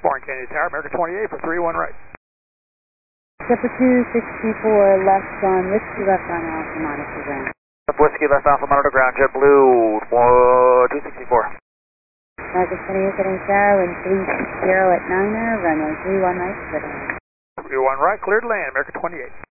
Foreign Kennedy Tower, America 28 for 31 right. Zipper 264 left on Whiskey left on Alpha monitor ground. Whiskey left Alpha monitor ground, JetBlue 264. America 28 Kennedy Tower, wind 30 at 9er, runway 31 right, clear to land. 31 right, cleared to land, America 28.